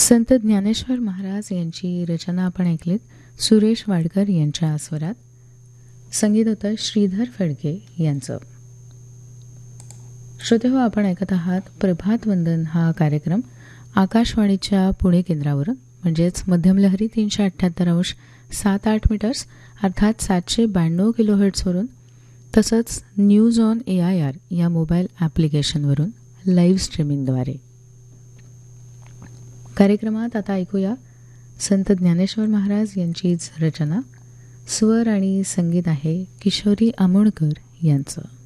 संत ज्ञानेश्वर महाराज यांची रचना आपण ऐकलीत सुरेश वाडकर यांच्या स्वरात. संगीत होतं श्रीधर फडके यांचं. श्रोतेहो, आपण ऐकत आहात प्रभात वंदन हा कार्यक्रम आकाशवाणीच्या पुणे केंद्रावरून, म्हणजेच मध्यम लहरी 378 अंश 7-8 मीटर्स अर्थात 792 किलोहर्ट्झवरून, तसंच न्यूज ऑन AIR या मोबाईल ॲप्लिकेशनवरून लाईव्ह स्ट्रीमिंगद्वारे. कार्यक्रमात आता ऐकूया संत ज्ञानेश्वर महाराज यांचीच रचना. स्वर आणि संगीत आहे किशोरी आमोणकर यांचं.